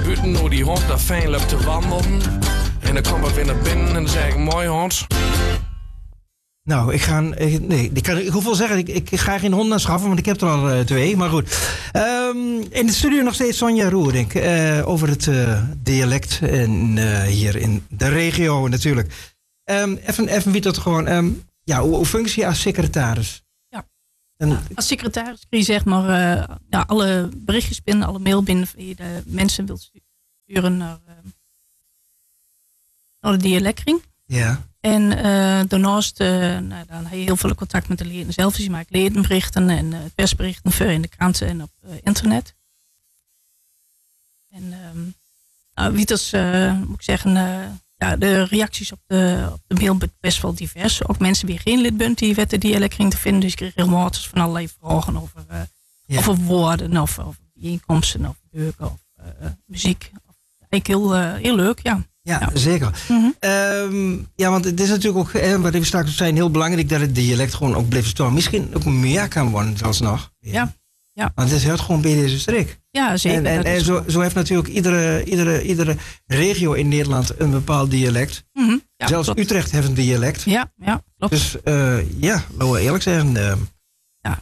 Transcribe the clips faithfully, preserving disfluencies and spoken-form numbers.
buiten hoe die hond daar fijn loopt te wandelen. En dan komt ik weer naar binnen en dan zeg ik, mooi hond. Nou, ik ga... Ik, nee, ik, kan, ik hoef wel zeggen, ik, ik ga geen hond aanschaffen, want ik heb er al uh, twee. Maar goed. Um, in de studio nog steeds Sonja Roerink. Uh, over het uh, dialect en, uh, hier in de regio natuurlijk. Um, even, even wie tot gewoon... Um, ja, hoe, hoe functie je als secretaris? Ja. En, ja als secretaris kun je zeg maar uh, ja, alle berichtjes binnen, alle mail binnen, die je de mensen wilt sturen naar, uh, naar de dialectring. Ja. En uh, daarnaast uh, nou, dan heb je heel veel contact met de leden zelf. Dus je maakt ledenberichten en uh, persberichten voor in de kranten en op uh, internet. En um, nou, wie dat uh, moet ik zeggen, uh, ja, de reacties op de, op de mail zijn best wel divers. Ook mensen die geen lid zijn, die weten de dialectring te vinden. Dus ik kreeg regelmatig van allerlei vragen over, uh, ja. over woorden, of over bijeenkomsten, of beuken, of uh, muziek. Eigenlijk heel, uh, heel leuk, ja. Ja, ja, zeker. Mm-hmm. Um, ja, want het is natuurlijk ook, eh, wat we straks zijn, heel belangrijk dat het dialect gewoon ook blijft staan. Misschien ook meer kan worden, zelfs nog. Ja. ja. ja. Want het hoort gewoon bij deze streek. Ja, zeker. En, en, en zo, zo heeft natuurlijk iedere, iedere, iedere regio in Nederland een bepaald dialect. Mm-hmm. Ja, zelfs klopt. Utrecht heeft een dialect. Ja, ja, klopt. Dus uh, ja, laten we eerlijk zeggen. Uh, ja.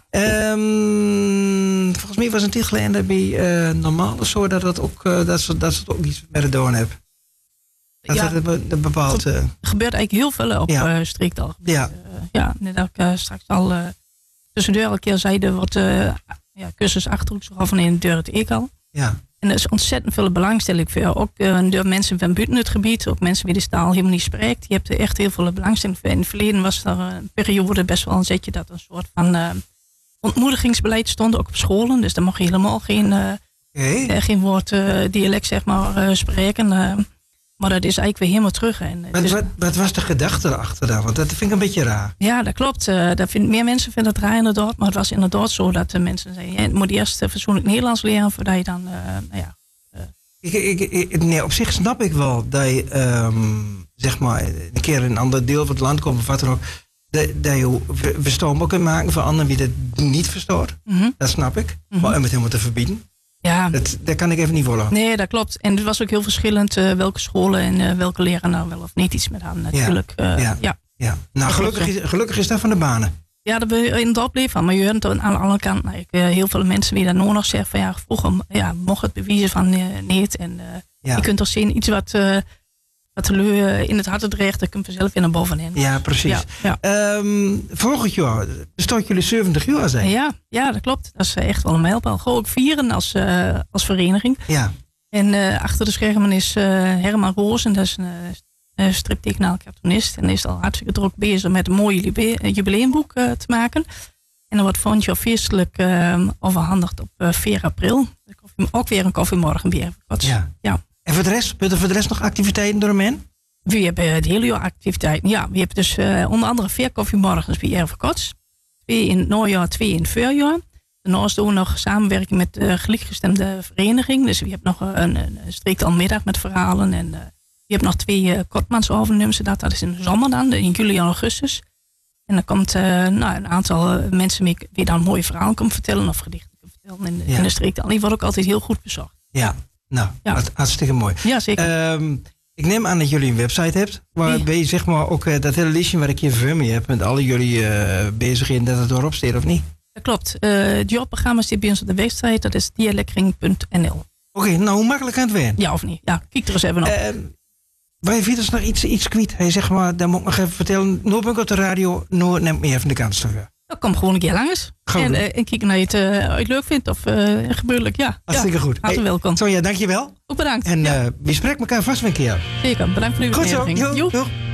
um, volgens mij was een tijd geleden bij uh, normaal zo dat het ook, uh, dat ze, dat ze het ook iets met het doen hebben. Dat ja, het een bepaald... Uh, er gebeurt eigenlijk heel veel op ja. uh, streektaal. Ja. Uh, ja, net als ik uh, straks al uh, tussendoor elke keer zeiden wat uh, ja, cursus Achterhoeks of van in de deur het ik al. Ja. En er is ontzettend veel belangstelling voor. Ook uh, door mensen van buiten het gebied, ook mensen die de taal helemaal niet spreekt. Je hebt er echt heel veel belangstelling voor. In het verleden was er een periode best wel een zetje dat een soort van uh, ontmoedigingsbeleid stond, ook op scholen. Dus daar mocht je helemaal geen, uh, okay. uh, geen woord uh, dialect zeg maar, uh, spreken. Uh, Maar dat is eigenlijk weer helemaal terug. En wat, dus, wat, wat was de gedachte erachter dan? Want dat vind ik een beetje raar. Ja, dat klopt. Uh, dat vind, meer mensen vinden het raar inderdaad. Maar het was inderdaad zo dat de mensen zeiden... Ja, je moet eerst uh, fatsoenlijk Nederlands leren voordat je dan... Uh, nou ja, uh, ik, ik, ik, nee, op zich snap ik wel dat je um, zeg maar een keer in een ander deel van het land komt of wat dan ook. Dat, dat je verstaanbaar kunt maken voor anderen die het niet verstaat. Mm-hmm. Dat snap ik. Mm-hmm. Maar om het helemaal te verbieden. Ja. Dat, dat kan ik even niet volgen. Nee, dat klopt. En het was ook heel verschillend uh, welke scholen en uh, welke leraar nou wel of niet iets met hadden natuurlijk. Ja, uh, ja, ja. ja. Nou, gelukkig is, gelukkig is dat van de banen. Ja, dat ben je inderdaad bleef van. Maar je hoort aan de andere kant nou, ik, uh, heel veel mensen die daar nog nog zeggen van ja, vroeger ja, mocht het bewijzen van uh, niet. En uh, ja. je kunt toch zien iets wat, uh, wat teleur in het hart dreigt, dat kun je vanzelf weer naar bovenin. Ja, precies. Ja, ja. Um, vorig jaar bestaat jullie zeventig jaar zijn. Ja, ja, dat klopt. Dat is echt wel een mijlpaal. Gewoon ook vieren als, uh, als vereniging. Ja. En uh, achter de schermen is uh, Herman Roos, en dat is een uh, striptekenaar cartoonist. En is al hartstikke druk bezig met een mooi jube- jubileumboek uh, te maken. En dat wordt volgend jaar feestelijk uh, overhandigd op uh, vier april. Ook weer een koffiemorgen weer. Ja. ja. En voor de rest, hebben er voor de rest nog activiteiten door hem heen? We hebben het hele jaar activiteiten. Ja, we hebben dus uh, onder andere vier koffiemorgens bij Erve Kots. Twee in het najaar, twee in het voorjaar. Daarnaast doen we nog samenwerking met de gelijkgestemde vereniging. Dus we hebben nog een, een streektaal middag met verhalen. En uh, we hebben nog twee uh, kortmansovernummer. Dat, dat is in de zomer dan, in juli en augustus. En dan komt uh, nou, een aantal uh, mensen mee die dan mooie verhalen kunnen vertellen. Of gedichten kunnen vertellen in de, ja. in de streektaal. Die wordt ook altijd heel goed bezocht. Ja, nou, ja. hartstikke mooi. Ja, zeker. Um, ik neem aan dat jullie een website hebt. Waarbij je zeg maar ook uh, dat hele listje waar ik je voor me heb. Met alle jullie uh, bezigheden dat het erop staat of niet? Dat klopt. Uh, het jobprogramma zit bij ons op de website. Dat is dialectring punt n l. Oké, okay, nou hoe makkelijk kan het werden? Ja of niet? Ja, kijk er eens even op. Uh, wij vinden dus nog iets, iets kwijt. Hij zegt maar, dan moet ik nog even vertellen. Nu ben ik op de radio, nu neem ik me even de kans te. Dan kom gewoon een keer langs. En, uh, en kijk naar je het, uh, het leuk vindt of uh, gebeurlijk. Ja, hartstikke ja, goed. Hartelijk hey, welkom. Sonja, dankjewel. Ook bedankt. En ja. uh, we spreken elkaar vast weer een keer. Zeker, bedankt voor uw goed zo. uitnodiging. Jo, jo.